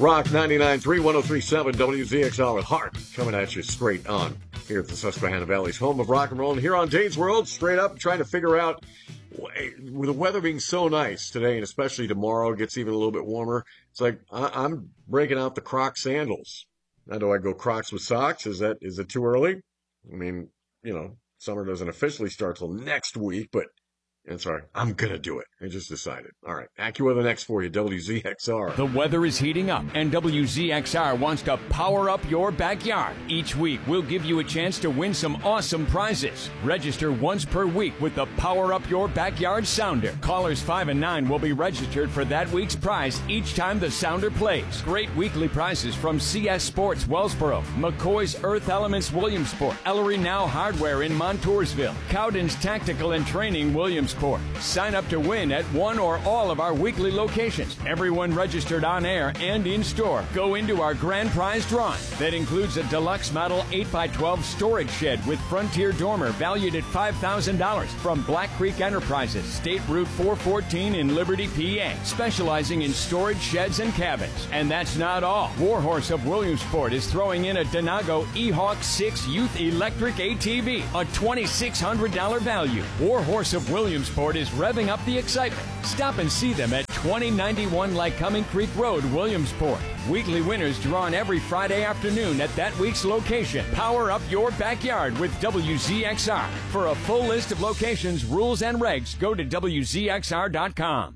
Rock 99.3, 103.7 WZXR with Hart coming at you straight on here at the Susquehanna Valley's home of rock and roll. And here on Dave's World, straight up trying to figure out, with the weather being so nice today and especially tomorrow, it gets even a little bit warmer. It's like I'm breaking out the Crocs sandals. Now, do I go Crocs with socks? Is it too early? I mean, summer doesn't officially start till next week, but that's all right. I'm going to do it. I just decided. All right. AccuWeather next for you, WZXR. The weather is heating up, and WZXR wants to power up your backyard. Each week, we'll give you a chance to win some awesome prizes. Register once per week with the Power Up Your Backyard Sounder. Callers 5 and 9 will be registered for that week's prize each time the sounder plays. Great weekly prizes from CS Sports Wellsboro, McCoy's Earth Elements Williamsport, Ellery Now Hardware in Montoursville, Cowden's Tactical and Training Williamsport. Sign up to win at one or all of our weekly locations. Everyone registered on air and in store go into our grand prize drawing. That includes a deluxe model 8x12 storage shed with Frontier dormer valued at $5,000 from Black Creek Enterprises, State Route 414 in Liberty, PA, specializing in storage sheds and cabins. And that's not all. Warhorse of Williamsport is throwing in a Denago E-Hawk 6 Youth Electric ATV, a $2,600 value. Warhorse of Williamsport is revving up the excitement. Stop and see them at 2091 Lycoming Creek Road, Williamsport. Weekly winners drawn every Friday afternoon at that week's location. Power up your backyard with WZXR. For a full list of locations, rules, and regs, go to WZXR.com.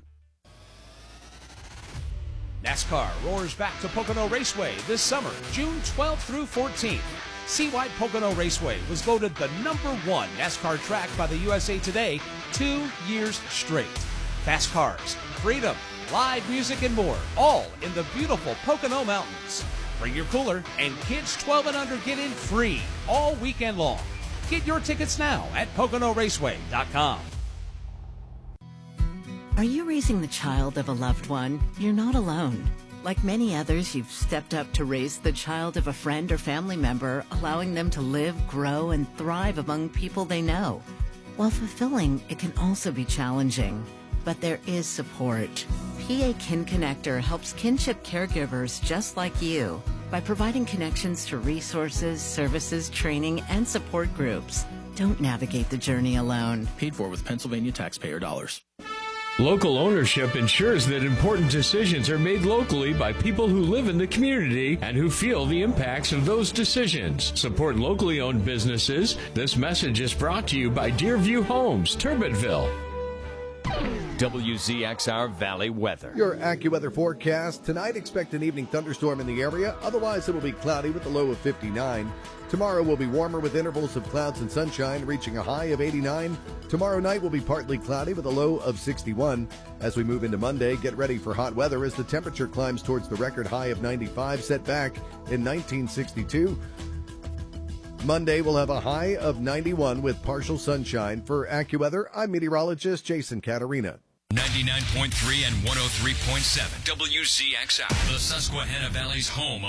NASCAR roars back to Pocono Raceway this summer, June 12th through 14th. Seawide Pocono Raceway was voted the #1 NASCAR track by the USA Today 2 years straight. Fast cars, freedom, live music, and more, all in the beautiful Pocono Mountains. Bring your cooler, and kids 12 and under get in free all weekend long. Get your tickets now at PoconoRaceway.com. Are you raising the child of a loved one? You're not alone. Like many others, you've stepped up to raise the child of a friend or family member, allowing them to live, grow, and thrive among people they know. While fulfilling, it can also be challenging. But there is support. PA Kin Connector helps kinship caregivers just like you by providing connections to resources, services, training, and support groups. Don't navigate the journey alone. Paid for with Pennsylvania taxpayer dollars. Local ownership ensures that important decisions are made locally by people who live in the community and who feel the impacts of those decisions. Support locally owned businesses. This message is brought to you by Deerview Homes, Turbotville. WZXR Valley weather. Your AccuWeather forecast. Tonight, expect an evening thunderstorm in the area. Otherwise, it will be cloudy with a low of 59. Tomorrow will be warmer with intervals of clouds and sunshine, reaching a high of 89. Tomorrow night will be partly cloudy with a low of 61. As we move into Monday, get ready for hot weather as the temperature climbs towards the record high of 95 set back in 1962. Monday will have a high of 91 with partial sunshine. For AccuWeather, I'm meteorologist Jason Caterina. 99.3 and 103.7 WZXR, the Susquehanna Valley's home